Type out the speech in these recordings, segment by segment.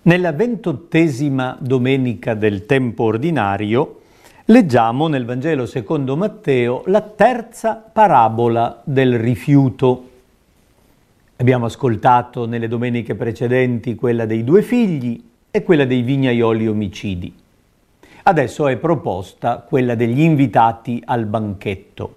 Nella 28ª domenica del tempo ordinario leggiamo nel Vangelo secondo Matteo la terza parabola del rifiuto. Abbiamo ascoltato nelle domeniche precedenti quella dei due figli e quella dei vignaioli omicidi. Adesso è proposta quella degli invitati al banchetto.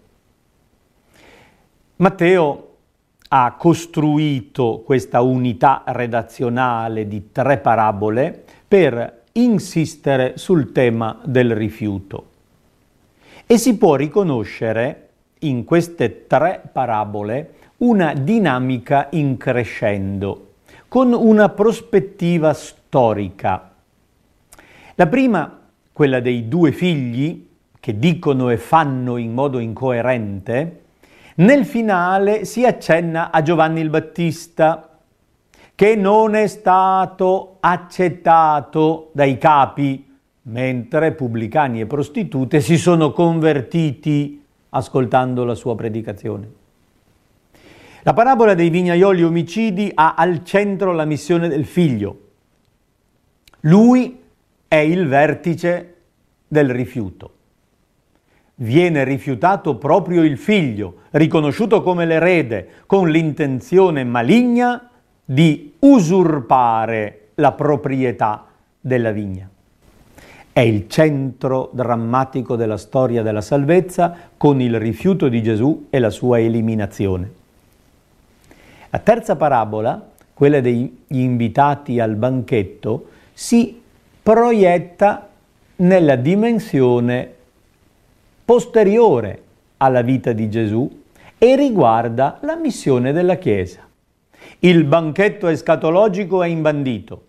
Matteo ha costruito questa unità redazionale di 3 parabole per insistere sul tema del rifiuto. E si può riconoscere in queste 3 parabole una dinamica in crescendo, con una prospettiva storica. La prima, quella dei due figli, che dicono e fanno in modo incoerente, nel finale si accenna a Giovanni il Battista, che non è stato accettato dai capi, mentre pubblicani e prostitute si sono convertiti ascoltando la sua predicazione. La parabola dei vignaioli omicidi ha al centro la missione del figlio. Lui è il vertice del rifiuto. Viene rifiutato proprio il figlio, riconosciuto come l'erede, con l'intenzione maligna di usurpare la proprietà della vigna. È il centro drammatico della storia della salvezza, con il rifiuto di Gesù e la sua eliminazione. La terza parabola, quella degli invitati al banchetto, si proietta nella dimensione posteriore alla vita di Gesù e riguarda la missione della Chiesa. Il banchetto escatologico è imbandito.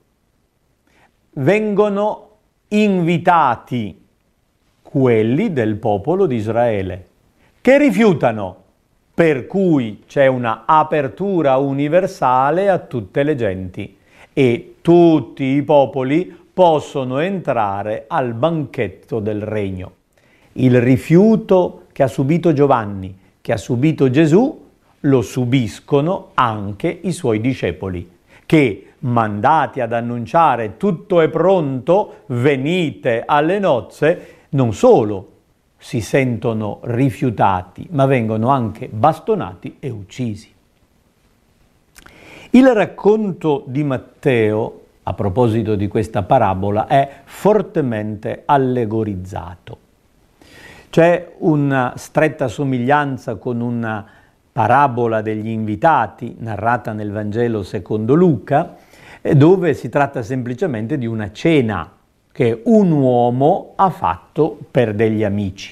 Vengono invitati quelli del popolo di Israele, che rifiutano, per cui c'è una apertura universale a tutte le genti e tutti i popoli possono entrare al banchetto del regno. Il rifiuto che ha subito Giovanni, che ha subito Gesù, lo subiscono anche i suoi discepoli, che, mandati ad annunciare tutto è pronto, venite alle nozze, non solo si sentono rifiutati, ma vengono anche bastonati e uccisi. Il racconto di Matteo, a proposito di questa parabola, è fortemente allegorizzato. C'è una stretta somiglianza con una parabola degli invitati, narrata nel Vangelo secondo Luca, dove si tratta semplicemente di una cena che un uomo ha fatto per degli amici.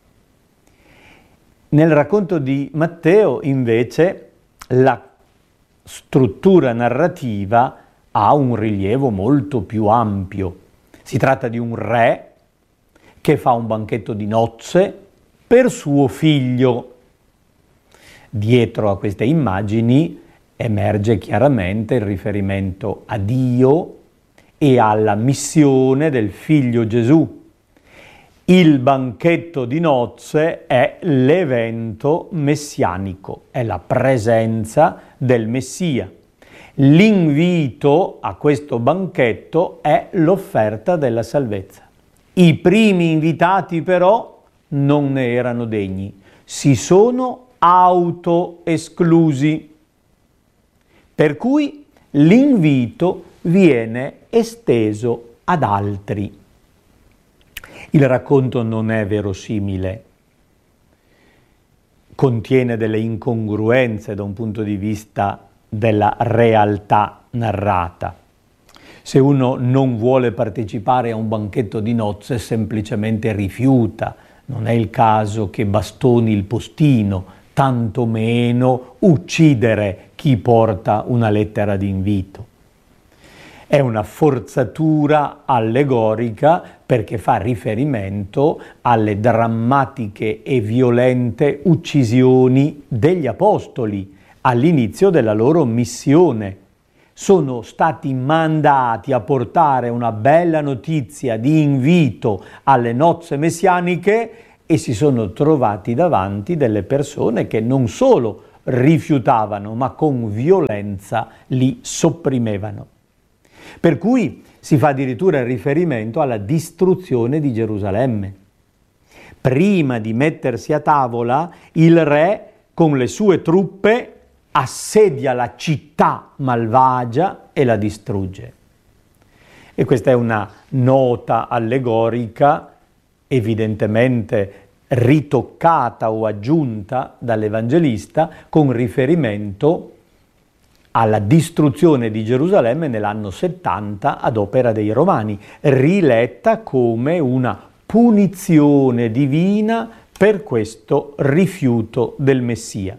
Nel racconto di Matteo, invece, la struttura narrativa ha un rilievo molto più ampio. Si tratta di un re che fa un banchetto di nozze per suo figlio. Dietro a queste immagini emerge chiaramente il riferimento a Dio e alla missione del figlio Gesù. Il banchetto di nozze è l'evento messianico, è la presenza del Messia. L'invito a questo banchetto è l'offerta della salvezza. I primi invitati però non ne erano degni, si sono autoesclusi, per cui l'invito viene esteso ad altri. Il racconto non è verosimile, contiene delle incongruenze da un punto di vista della realtà narrata. Se uno non vuole partecipare a un banchetto di nozze, semplicemente rifiuta. Non è il caso che bastoni il postino, tantomeno uccidere chi porta una lettera di invito. È una forzatura allegorica perché fa riferimento alle drammatiche e violente uccisioni degli apostoli all'inizio della loro missione. Sono stati mandati a portare una bella notizia di invito alle nozze messianiche e si sono trovati davanti delle persone che non solo rifiutavano, ma con violenza li sopprimevano. Per cui si fa addirittura riferimento alla distruzione di Gerusalemme. Prima di mettersi a tavola, il re con le sue truppe assedia la città malvagia e la distrugge. E questa è una nota allegorica, evidentemente ritoccata o aggiunta dall'Evangelista con riferimento alla distruzione di Gerusalemme nell'anno 70 ad opera dei Romani, riletta come una punizione divina per questo rifiuto del Messia.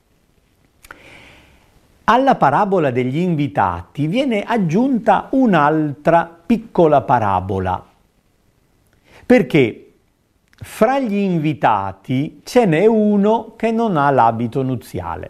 Alla parabola degli invitati viene aggiunta un'altra piccola parabola, perché fra gli invitati ce n'è uno che non ha l'abito nuziale.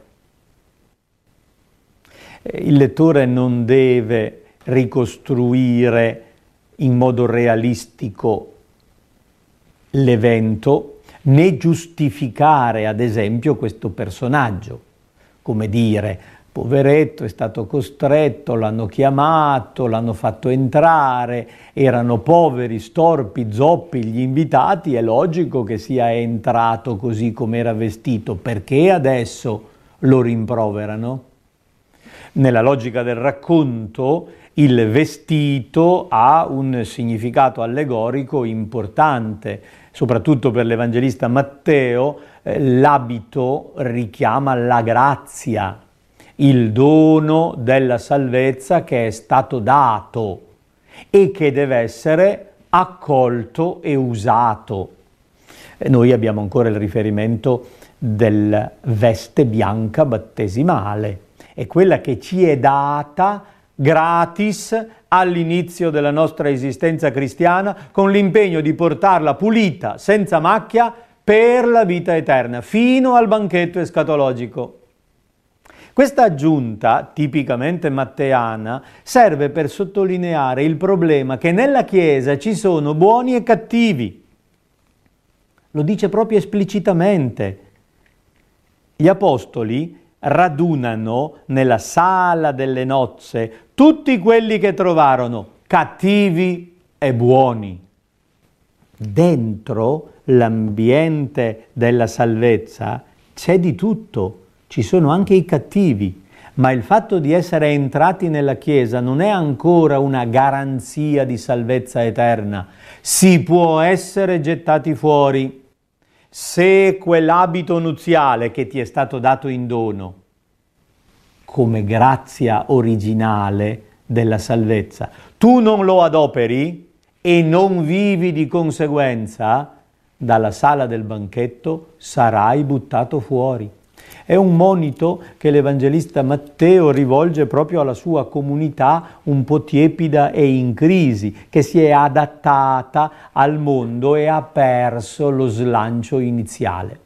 Il lettore non deve ricostruire in modo realistico l'evento, né giustificare, ad esempio, questo personaggio. Come dire, poveretto, è stato costretto, l'hanno chiamato, l'hanno fatto entrare, erano poveri, storpi, zoppi gli invitati, è logico che sia entrato così come era vestito, perché adesso lo rimproverano? Nella logica del racconto, il vestito ha un significato allegorico importante, soprattutto per l'Evangelista Matteo. L'abito richiama la grazia, il dono della salvezza che è stato dato e che deve essere accolto e usato. Noi abbiamo ancora il riferimento della veste bianca battesimale, è quella che ci è data gratis all'inizio della nostra esistenza cristiana, con l'impegno di portarla pulita, senza macchia, per la vita eterna, fino al banchetto escatologico. Questa aggiunta, tipicamente matteana, serve per sottolineare il problema che nella Chiesa ci sono buoni e cattivi. Lo dice proprio esplicitamente. Gli apostoli radunano nella sala delle nozze tutti quelli che trovarono, cattivi e buoni. Dentro l'ambiente della salvezza c'è di tutto, ci sono anche i cattivi, ma il fatto di essere entrati nella Chiesa non è ancora una garanzia di salvezza eterna. Si può essere gettati fuori se quell'abito nuziale che ti è stato dato in dono, come grazia originale della salvezza, tu non lo adoperi e non vivi di conseguenza, dalla sala del banchetto sarai buttato fuori. È un monito che l'Evangelista Matteo rivolge proprio alla sua comunità un po' tiepida e in crisi, che si è adattata al mondo e ha perso lo slancio iniziale.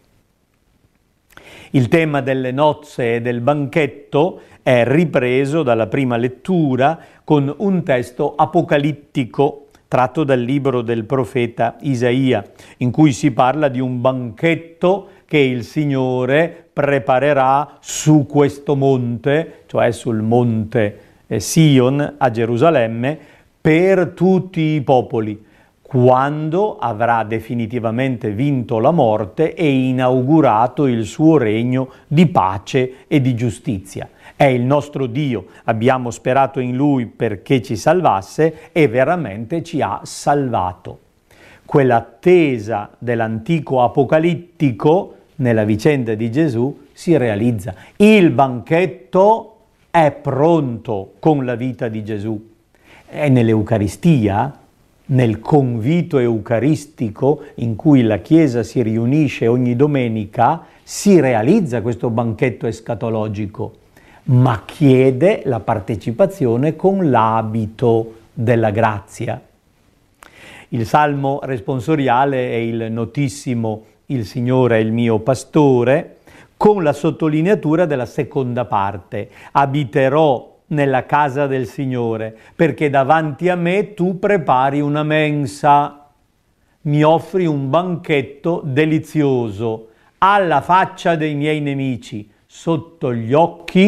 Il tema delle nozze e del banchetto è ripreso dalla prima lettura con un testo apocalittico tratto dal libro del profeta Isaia, in cui si parla di un banchetto che il Signore preparerà su questo monte, cioè sul monte Sion a Gerusalemme, per tutti i popoli, quando avrà definitivamente vinto la morte e inaugurato il suo regno di pace e di giustizia. È il nostro Dio, abbiamo sperato in Lui perché ci salvasse e veramente ci ha salvato. Quell'attesa dell'antico apocalittico nella vicenda di Gesù si realizza. Il banchetto è pronto con la vita di Gesù. E nell'Eucaristia, nel convito eucaristico in cui la Chiesa si riunisce ogni domenica, si realizza questo banchetto escatologico, ma chiede la partecipazione con l'abito della grazia. Il salmo responsoriale è il notissimo "Il Signore è il mio pastore", con la sottolineatura della seconda parte: abiterò nella casa del Signore, perché davanti a me tu prepari una mensa, mi offri un banchetto delizioso, alla faccia dei miei nemici, sotto gli occhi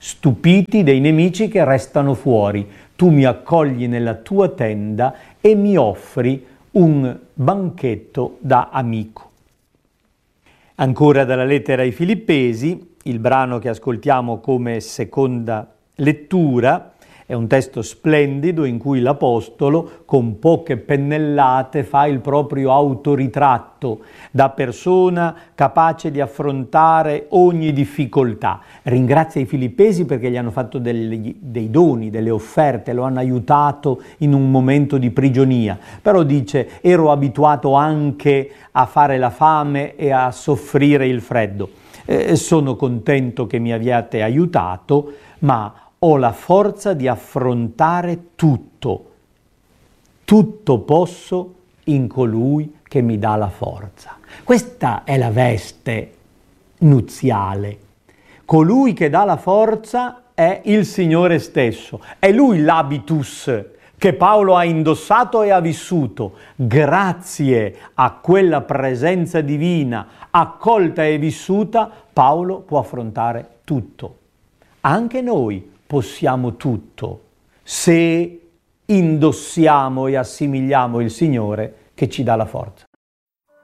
stupiti dei nemici che restano fuori. Tu mi accogli nella tua tenda e mi offri un banchetto da amico. Ancora dalla lettera ai Filippesi, il brano che ascoltiamo come seconda lettura è un testo splendido in cui l'Apostolo con poche pennellate fa il proprio autoritratto da persona capace di affrontare ogni difficoltà. Ringrazia i Filippesi perché gli hanno fatto dei doni, delle offerte, lo hanno aiutato in un momento di prigionia. Però dice, ero abituato anche a fare la fame e a soffrire il freddo. Sono contento che mi abbiate aiutato, ma ho la forza di affrontare tutto. Tutto posso in colui che mi dà la forza. Questa è la veste nuziale. Colui che dà la forza è il Signore stesso. È Lui l'habitus che Paolo ha indossato e ha vissuto. Grazie a quella presenza divina accolta e vissuta, Paolo può affrontare tutto. Anche noi possiamo tutto se indossiamo e assimiliamo il Signore che ci dà la forza.